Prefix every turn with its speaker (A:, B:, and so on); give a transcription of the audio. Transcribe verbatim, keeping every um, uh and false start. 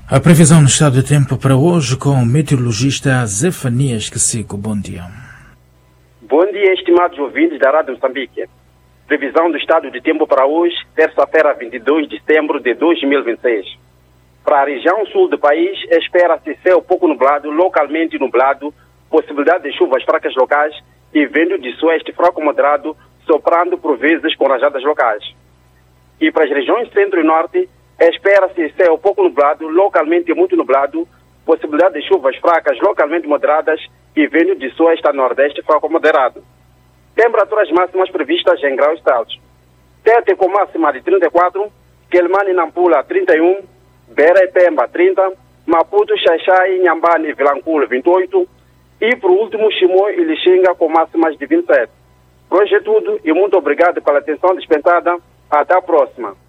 A: A previsão no estado de tempo para hoje com o meteorologista Zefanias Quesico. Bom dia.
B: Bom dia, estimados ouvintes da Rádio Moçambique. Previsão do estado de tempo para hoje, terça-feira, vinte e dois de setembro de dois mil e vinte e seis. Para a região sul do país, espera-se céu pouco nublado, localmente nublado, possibilidade de chuvas fracas locais e vento de sueste fraco moderado, soprando por vezes com rajadas locais. E para as regiões centro e norte, espera-se céu pouco nublado, localmente muito nublado, possibilidade de chuvas fracas, localmente moderadas e vento de sueste a nordeste fraco moderado. Temperaturas máximas previstas em graus altos. Tete com máxima de trinta e quatro, Quelimane e Nampula trinta e um, Beira e Pemba trinta, Maputo, Xaixai, Inhambane e Vilanculo vinte e oito e por último Chimoio e Lixinga com máximas de vinte e sete. Por hoje é tudo e muito obrigado pela atenção dispensada. Até a próxima.